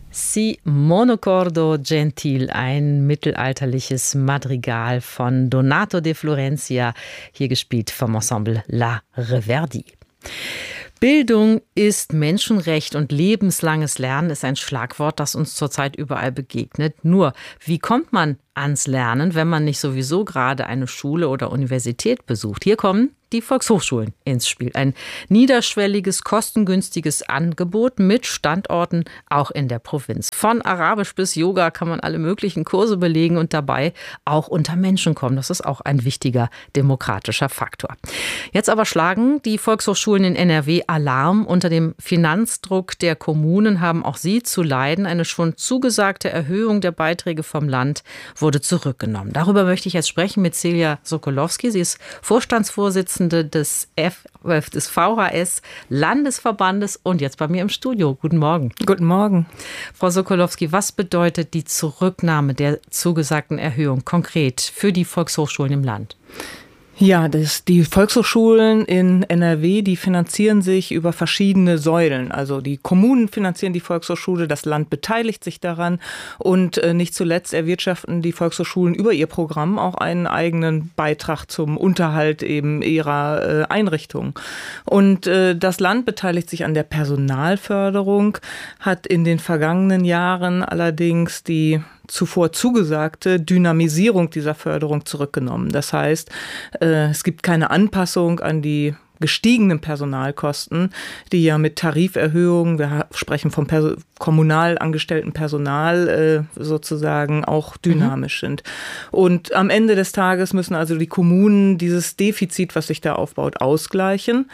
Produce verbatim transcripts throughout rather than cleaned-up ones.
Si Monocordo Gentil, ein mittelalterliches Madrigal von Donato de Florencia, hier gespielt vom Ensemble La Reverdi. Bildung ist Menschenrecht und lebenslanges Lernen ist ein Schlagwort, das uns zurzeit überall begegnet. Nur, wie kommt man ans Lernen, wenn man nicht sowieso gerade eine Schule oder Universität besucht? Hier kommen die Volkshochschulen ins Spiel. Ein niederschwelliges, kostengünstiges Angebot mit Standorten auch in der Provinz. Von Arabisch bis Yoga kann man alle möglichen Kurse belegen und dabei auch unter Menschen kommen. Das ist auch ein wichtiger demokratischer Faktor. Jetzt aber schlagen die Volkshochschulen in N R W Alarm. Unter dem Finanzdruck der Kommunen haben auch sie zu leiden. Eine schon zugesagte Erhöhung der Beiträge vom Land wurde zurückgenommen. Darüber möchte ich jetzt sprechen mit Celia Sokolowski. Sie ist Vorstandsvorsitzende des, F, des V H S Landesverbandes und jetzt bei mir im Studio. Guten Morgen. Guten Morgen. Frau Sokolowski, was bedeutet die Zurücknahme der zugesagten Erhöhung konkret für die Volkshochschulen im Land? Ja, das, die Volkshochschulen in N R W, die finanzieren sich über verschiedene Säulen. Also die Kommunen finanzieren die Volkshochschule, das Land beteiligt sich daran und äh, nicht zuletzt erwirtschaften die Volkshochschulen über ihr Programm auch einen eigenen Beitrag zum Unterhalt eben ihrer äh, Einrichtungen. Und äh, das Land beteiligt sich an der Personalförderung, hat in den vergangenen Jahren allerdings die zuvor zugesagte Dynamisierung dieser Förderung zurückgenommen. Das heißt, es gibt keine Anpassung an die gestiegenen Personalkosten, die ja mit Tariferhöhungen, wir sprechen vom Pers- kommunal angestellten Personal sozusagen auch dynamisch mhm. sind. Und am Ende des Tages müssen also die Kommunen dieses Defizit, was sich da aufbaut, ausgleichen.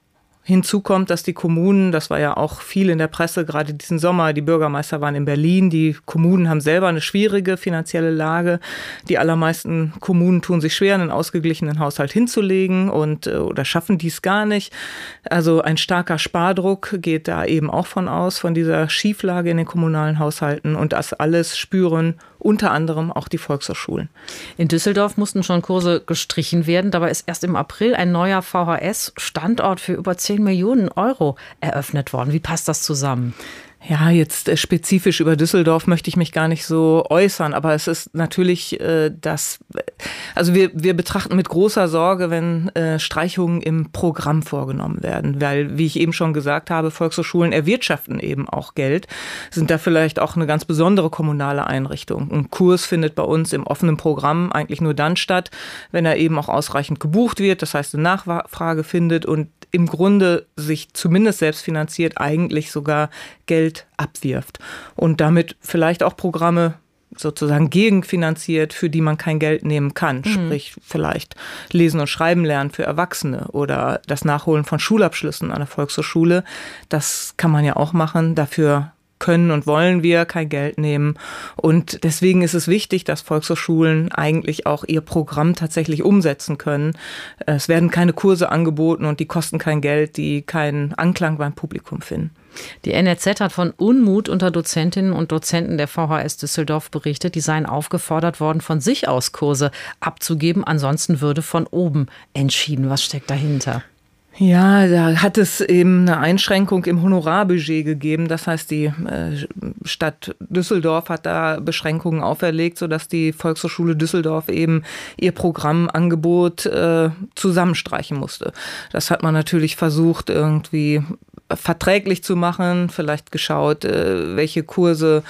Hinzu kommt, dass die Kommunen, das war ja auch viel in der Presse, gerade diesen Sommer, die Bürgermeister waren in Berlin, die Kommunen haben selber eine schwierige finanzielle Lage. Die allermeisten Kommunen tun sich schwer, einen ausgeglichenen Haushalt hinzulegen und oder schaffen dies gar nicht. Also ein starker Spardruck geht da eben auch von aus, von dieser Schieflage in den kommunalen Haushalten. Und das alles spüren unter anderem auch die Volkshochschulen. In Düsseldorf mussten schon Kurse gestrichen werden. Dabei ist erst im April ein neuer V H S-Standort für über zehn Millionen Euro eröffnet worden. Wie passt das zusammen? Ja, jetzt äh, spezifisch über Düsseldorf möchte ich mich gar nicht so äußern, aber es ist natürlich äh, das, also wir, wir betrachten mit großer Sorge, wenn äh, Streichungen im Programm vorgenommen werden, weil, wie ich eben schon gesagt habe, Volkshochschulen erwirtschaften eben auch Geld, sind da vielleicht auch eine ganz besondere kommunale Einrichtung. Ein Kurs findet bei uns im offenen Programm eigentlich nur dann statt, wenn er eben auch ausreichend gebucht wird, das heißt eine Nachfrage findet und im Grunde sich zumindest selbst finanziert, eigentlich sogar Geld abwirft und damit vielleicht auch Programme sozusagen gegenfinanziert, für die man kein Geld nehmen kann. Mhm. Sprich, vielleicht Lesen und Schreiben lernen für Erwachsene oder das Nachholen von Schulabschlüssen an der Volkshochschule. Das kann man ja auch machen. Dafür können und wollen wir kein Geld nehmen. Und deswegen ist es wichtig, dass Volkshochschulen eigentlich auch ihr Programm tatsächlich umsetzen können. Es werden keine Kurse angeboten und die kosten kein Geld, die keinen Anklang beim Publikum finden. Die N R Z hat von Unmut unter Dozentinnen und Dozenten der V H S Düsseldorf berichtet. Die seien aufgefordert worden, von sich aus Kurse abzugeben. Ansonsten würde von oben entschieden. Was steckt dahinter? Ja, da hat es eben eine Einschränkung im Honorarbudget gegeben. Das heißt, die äh, Stadt Düsseldorf hat da Beschränkungen auferlegt, sodass die Volkshochschule Düsseldorf eben ihr Programmangebot äh, zusammenstreichen musste. Das hat man natürlich versucht, irgendwie verträglich zu machen, vielleicht geschaut, welche Kurse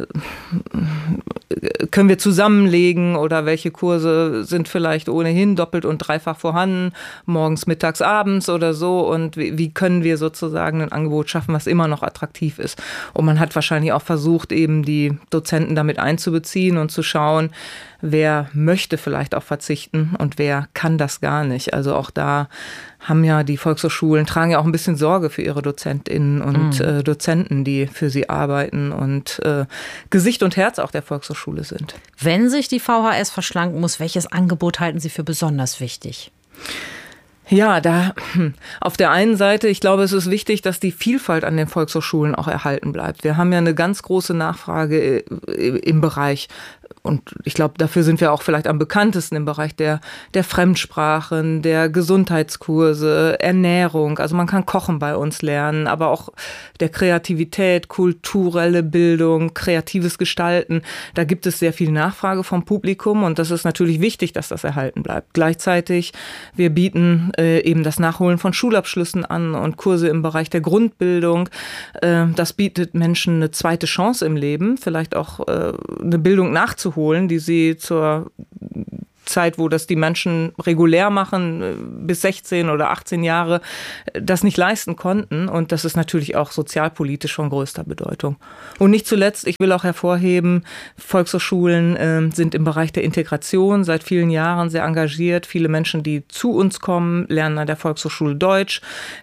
können wir zusammenlegen oder welche Kurse sind vielleicht ohnehin doppelt und dreifach vorhanden, morgens, mittags, abends oder so und wie können wir sozusagen ein Angebot schaffen, was immer noch attraktiv ist. Und man hat wahrscheinlich auch versucht, eben die Dozenten damit einzubeziehen und zu schauen, wer möchte vielleicht auch verzichten und wer kann das gar nicht. Also auch da haben ja die Volkshochschulen, tragen ja auch ein bisschen Sorge für ihre DozentInnen und mhm. äh, Dozenten, die für sie arbeiten und äh, Gesicht und Herz auch der Volkshochschule sind. Wenn sich die V H S verschlanken muss, welches Angebot halten Sie für besonders wichtig? Ja, da auf der einen Seite, ich glaube, es ist wichtig, dass die Vielfalt an den Volkshochschulen auch erhalten bleibt. Wir haben ja eine ganz große Nachfrage im Bereich Und ich glaube, dafür sind wir auch vielleicht am bekanntesten im Bereich der, der Fremdsprachen, der Gesundheitskurse, Ernährung. Also man kann Kochen bei uns lernen, aber auch der Kreativität, kulturelle Bildung, kreatives Gestalten. Da gibt es sehr viel Nachfrage vom Publikum und das ist natürlich wichtig, dass das erhalten bleibt. Gleichzeitig, wir bieten äh, eben das Nachholen von Schulabschlüssen an und Kurse im Bereich der Grundbildung. Äh, das bietet Menschen eine zweite Chance im Leben, vielleicht auch äh, eine Bildung nachzuholen, die sie zur Zeit, wo das die Menschen regulär machen, bis sechzehn oder achtzehn Jahre, das nicht leisten konnten. Und das ist natürlich auch sozialpolitisch von größter Bedeutung. Und nicht zuletzt, ich will auch hervorheben, Volkshochschulen äh, sind im Bereich der Integration seit vielen Jahren sehr engagiert. Viele Menschen, die zu uns kommen, lernen an der Volkshochschule Deutsch.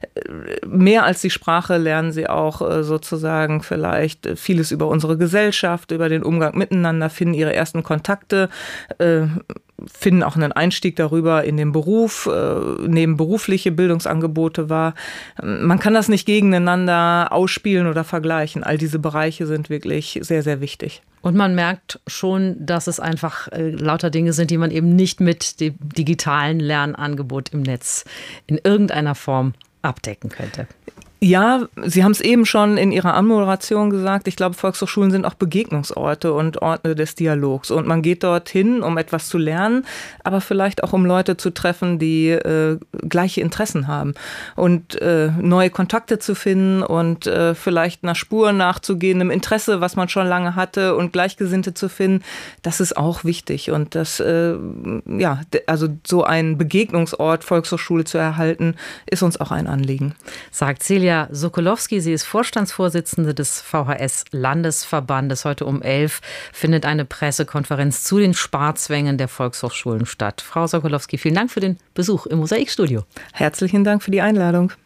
Mehr als die Sprache lernen sie auch äh, sozusagen vielleicht vieles über unsere Gesellschaft, über den Umgang miteinander, finden ihre ersten Kontakte, äh, finden auch einen Einstieg darüber in den Beruf, nehmen berufliche Bildungsangebote wahr. Man kann das nicht gegeneinander ausspielen oder vergleichen. All diese Bereiche sind wirklich sehr, sehr wichtig. Und man merkt schon, dass es einfach äh, lauter Dinge sind, die man eben nicht mit dem digitalen Lernangebot im Netz in irgendeiner Form abdecken könnte. Ja, Sie haben es eben schon in Ihrer Anmoderation gesagt. Ich glaube, Volkshochschulen sind auch Begegnungsorte und Orte des Dialogs. Und man geht dorthin, um etwas zu lernen, aber vielleicht auch, um Leute zu treffen, die äh, gleiche Interessen haben. Und äh, neue Kontakte zu finden und äh, vielleicht einer Spur nachzugehen, einem Interesse, was man schon lange hatte und Gleichgesinnte zu finden, das ist auch wichtig. Und das, äh, ja, also so ein Begegnungsort Volkshochschule zu erhalten, ist uns auch ein Anliegen. Sagt Celia Sokolowski, sie ist Vorstandsvorsitzende des V H S-Landesverbandes. Heute um elf findet eine Pressekonferenz zu den Sparzwängen der Volkshochschulen statt. Frau Sokolowski, vielen Dank für den Besuch im Mosaikstudio. Herzlichen Dank für die Einladung.